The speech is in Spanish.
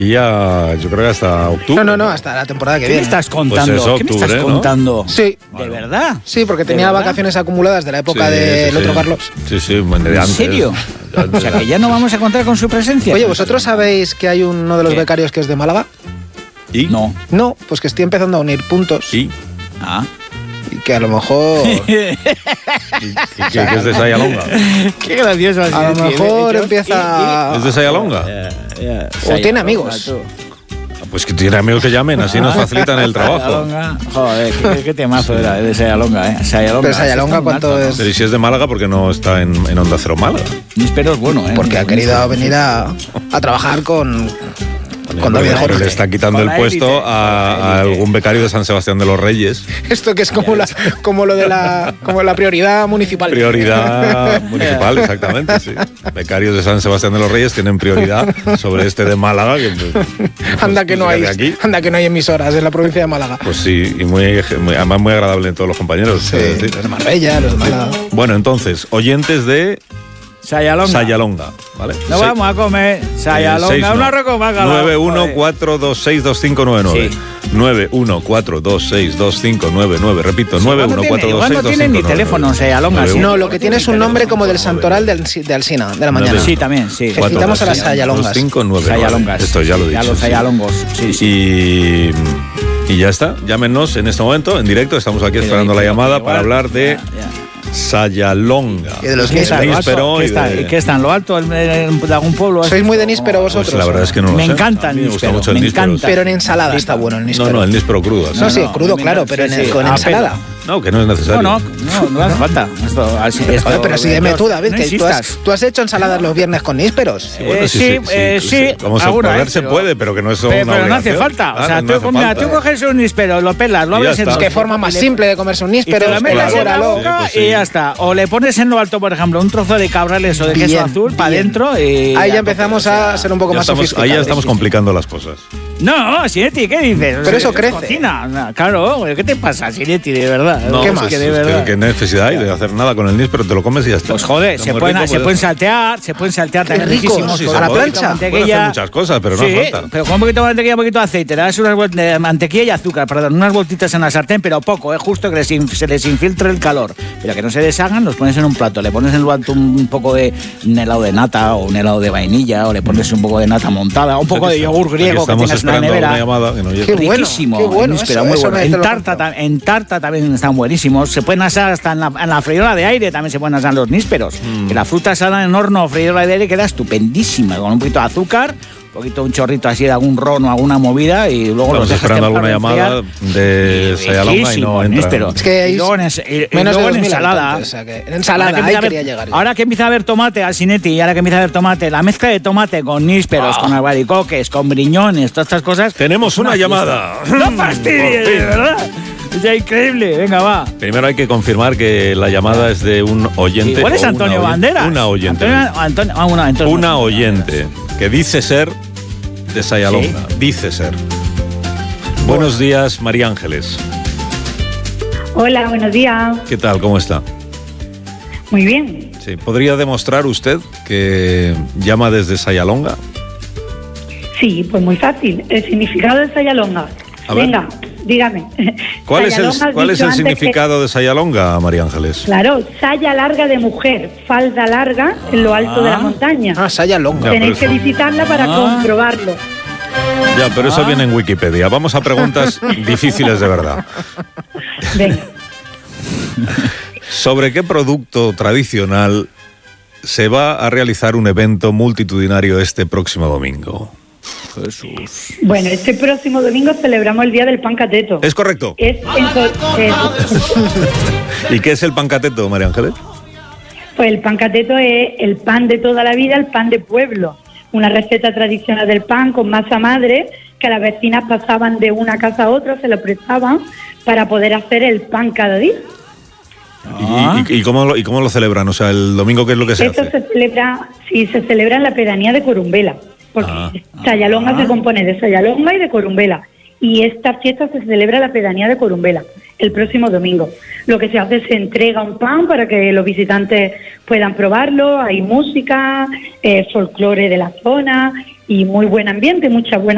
Y ya, yo creo que hasta octubre. No, hasta la temporada que viene. ¿Qué me estás contando? Pues eso, ¿Qué me estás octubre, ¿no? contando? Sí. ¿De verdad? Sí, porque tenía verdad? vacaciones acumuladas de la época Sí, del sí, otro sí. Carlos. Sí, bueno, de ¿En antes. serio? O sea, que ya no vamos a contar con su presencia. Oye, ¿vosotros sabéis que hay uno de los ¿Qué? becarios que es de Málaga? ¿Y? No. No, pues que estoy empezando a unir puntos. ¿Y? Ah. Y que a lo mejor... ¿Y qué es de Sayalonga? Qué gracioso. A lo mejor empieza... ¿Es de Sayalonga? O tiene amigos. Pues que tiene amigos que llamen, así nos facilitan el trabajo. Joder, qué temazo era de Sayalonga, ¿eh? Sayalonga. Pero Sayalonga, ¿cuánto es? Pero ¿y si es de Málaga, porque no está en Onda Cero Málaga? Pero es bueno, ¿eh? Porque ha querido venir a trabajar con David Pero Jorge. le está quitando Con el la puesto élite, a algún becario de San Sebastián de los Reyes. Esto que es como lo de la prioridad municipal. Prioridad municipal, exactamente, sí. Becarios de San Sebastián de los Reyes tienen prioridad sobre este de Málaga. Que, Anda que no hay, de aquí. anda que no hay emisoras en la provincia de Málaga. Pues sí, y además muy agradable en todos los compañeros. Sí, es decir. los de Marbella, los de Málaga. Bueno, entonces, oyentes de Sayalonga, ¿vale? Nos vamos a comer Sayalonga, una recomaga. 914262599. Sí. 914262599. Repito, 914262599. Igual no tienen ni teléfono Sayalonga. ¿sí? No, lo que tiene es un nombre como del santoral de Alsina, de la mañana. Sí, también, sí. Felicitamos a las Sayalongas. 2599. Sayalongas. Esto ya lo he dicho. A los sí. Sayalongos, sí. Y ya está, llámenos en este momento, en directo, estamos aquí esperando la llamada para hablar de Sayalonga. Y de los ¿Qué está, níspero ¿Qué y está, de- ¿Qué está en lo alto de algún pueblo? ¿Sois muy de níspero vosotros? Pues la verdad es que no lo Me sé. encanta A el mí me gusta níspero, mucho el me níspero. encanta. Pero en ensalada está bueno el níspero. No, el níspero crudo. así. No, sí, No, crudo, a mí claro, me- pero sí, con a ensalada. No, que no es necesario. No hace falta. Joder, pero sí, dime tú, David, no que insistas. tú has hecho ensaladas los viernes con nísperos. Bueno, sí. Vamos a alguna, poder se pero- puede, pero que no es una Pero no hace obligación. falta. O sea, no hace tú falta. coges un níspero, lo pelas, lo Y ya abres en está. Qué forma más y le- simple de comerse un Y níspero. te lo metes en la Claro, boca pues sí. y ya está. O le pones en lo alto, por ejemplo, un trozo de cabrales o de queso Bien, azul para bien. adentro y... Ahí ya empezamos a ser un poco más sofisticados. Ahí ya estamos complicando las cosas. No, Sinetti, ¿qué dices? Pero eso Es crece. Cocina. Claro, ¿qué te pasa, Sinetti, de verdad? No, ¿Qué pues más? es Que de que- verdad. que necesidad hay de hacer nada con el níspero, te lo comes y ya está. Pues joder, Está se muy pueden rico, saltear también rico, riquísimos. sí, con a la un poquito de plancha. Pueden mantequilla. hacer muchas cosas, pero no Sí, falta. pero con un poquito de mantequilla, un poquito de aceite, le das unas vueltas de mantequilla y azúcar, perdón, unas vueltitas en la sartén, pero poco, justo que se les infiltre el calor, pero que no se deshagan, los pones en un plato, le pones en lo alto un poco de un helado de nata o un helado de vainilla, o le pones un poco de nata montada, un poco de yogur griego que Estamos tengas en la esperando nevera. una llamada que no llega. Qué bueno, Riquísimo, qué bueno, pero eso- muy eso bueno. me te lo compro. En tarta también están buenísimos. Se pueden asar hasta en la freidora de aire, también se pueden asar los nísperos. Que la fruta asada en horno o freidora de aire queda estupendísima, con un poquito de azúcar, un chorrito así de algún ron o alguna movida y luego Estamos los dejas esperando templados, alguna llamada enfriar. de Sayalonga y Riquísimo, no entra. níspero. Es que hay Y luego en menos de luego en 2000 ensalada. habitantes, o sea que en ensalada, Ahora que ahí empieza a quería haber- llegar yo. Ahora que empieza a haber tomate al Sinetti y ahora que empieza a haber tomate, la mezcla de tomate con nísperos, con albaricoques, con briñones, todas estas cosas. Tenemos es una fiesta. llamada. ¡No fastidies, Por fin. de verdad! Es ya increíble. Venga, va. Primero hay que confirmar que la llamada es de un oyente. Igual es o Antonio una Banderas. Una oyente. Entonces Una no. oyente que dice ser de Sayalonga. Dice ser. Buenos días, María Ángeles. Hola, buenos días. ¿Qué tal? ¿Cómo está? Muy bien. Sí. ¿Podría demostrar usted que llama desde Sayalonga? Sí, pues muy fácil. El significado de Sayalonga. A ver. Venga, dígame. ¿Cuál es Sayalonga, has el dicho antes significado de Sayalonga, María Ángeles? Claro, saya larga de mujer, falda larga en lo alto de la montaña. Ah, Sayalonga. Ya, Tenéis pero que eso- visitarla para comprobarlo. Ya, pero eso viene en Wikipedia. Vamos a preguntas difíciles de verdad. Venga. ¿Sobre qué producto tradicional se va a realizar un evento multitudinario este próximo domingo? Jesús. Bueno, este próximo domingo celebramos el Día del Pan Cateto. ¿Es correcto? ¿Y qué es el pancateto, María Ángeles? Pues el pan cateto es el pan de toda la vida, el pan de pueblo. Una receta tradicional del pan con masa madre que las vecinas pasaban de una casa a otra, se lo prestaban para poder hacer el pan cada día. ¿Y cómo lo celebran? O sea, el domingo, ¿qué es lo que se Esto hace? se celebra en la pedanía de Corumbela, porque Sayalonga se compone de Sayalonga y de Corumbela. Y esta fiesta se celebra en la pedanía de Corumbela el próximo domingo. Lo que se hace es se entrega un pan para que los visitantes puedan probarlo. Hay música, folclore de la zona y muy buen ambiente, mucha buena